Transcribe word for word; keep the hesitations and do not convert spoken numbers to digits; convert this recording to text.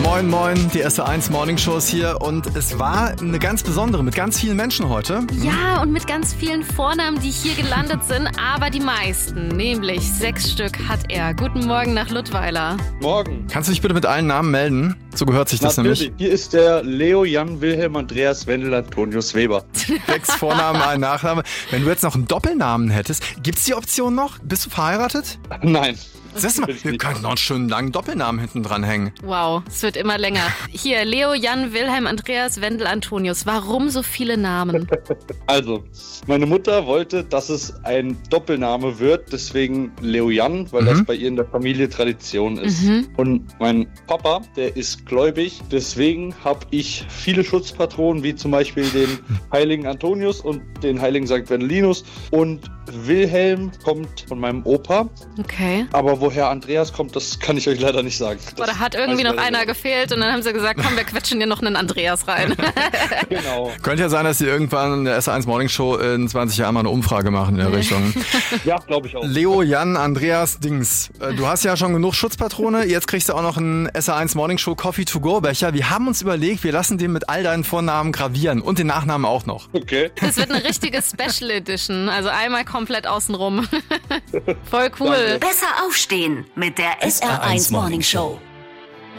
Moin, moin, die S R eins Morning Show ist hier und es war eine ganz besondere mit ganz vielen Menschen heute. Ja, und mit ganz vielen Vornamen, die hier gelandet sind, aber die meisten, nämlich sechs Stück, hat er. Guten Morgen nach Luttweiler. Morgen. Kannst du dich bitte mit allen Namen melden? So gehört sich das Natürlich. nämlich. Hier ist der Leo, Jan, Wilhelm, Andreas, Wendel, Antonius, Weber. Sechs Vornamen, ein Nachname. Wenn du jetzt noch einen Doppelnamen hättest, gibt's die Option noch? Bist du verheiratet? Nein. Siehst du mal, wir könnten noch einen schönen langen Doppelnamen hinten dran hängen. Wow, es wird immer länger. Hier, Leo, Jan, Wilhelm, Andreas, Wendel, Antonius. Warum so viele Namen? Also, meine Mutter wollte, dass es ein Doppelname wird, deswegen Leo Jan, weil Mhm. das bei ihr in der Familie Tradition ist. Mhm. Und mein Papa, der ist gläubig, deswegen habe ich viele Schutzpatronen, wie zum Beispiel den heiligen Antonius und den heiligen Sankt Wendelinus. Und Wilhelm kommt von meinem Opa, Okay. aber woher Andreas kommt, das kann ich euch leider nicht sagen. Das Oder hat irgendwie weiß ich noch leider einer gefehlt und dann haben sie gesagt, komm, wir quetschen dir noch einen Andreas rein. nicht. Genau. Könnte ja sein, dass sie irgendwann in der S R eins Morning Show in zwanzig Jahren mal eine Umfrage machen in der Richtung. Ja, glaube ich auch. Leo, Jan, Andreas, Dings. Äh, Du hast ja schon genug Schutzpatrone. Jetzt kriegst du auch noch einen S R eins Morning Show Coffee to go Becher. Wir haben uns überlegt, wir lassen den mit all deinen Vornamen gravieren und den Nachnamen auch noch. Okay. Das wird eine richtige Special Edition, also einmal komplett außenrum. Voll cool. Danke. Besser aufstehen mit der S R eins Morning Show.